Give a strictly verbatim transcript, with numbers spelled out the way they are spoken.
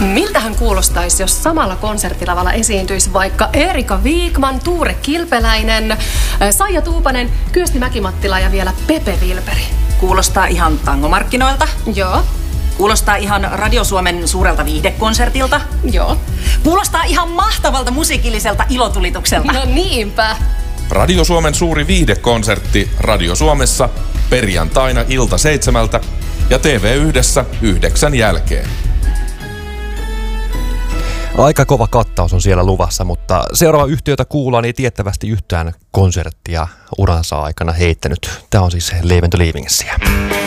Miltähän kuulostaisi, jos samalla konserttilavalla esiintyisi vaikka Erika Wigman, Tuure Kilpeläinen, Saija Tuupanen, Kyösti Mäkimattila ja vielä Pepe Vilperi? Kuulostaa ihan tangomarkkinoilta. Joo. Kuulostaa ihan Radio Suomen suurelta viihdekonsertilta. Joo. Kuulostaa ihan mahtavalta musiikilliselta ilotulitukselta. No niinpä. Radio Suomen suuri viihdekonsertti Radio Suomessa perjantaina ilta seitsemältä ja T V yhdessä yhdeksän jälkeen. Aika kova kattaus on siellä luvassa, mutta seuraava yhtiö, jota kuullaan, ei tiettävästi yhtään konserttia uransa aikana heittänyt. Tämä on siis Leave and Leavingsia.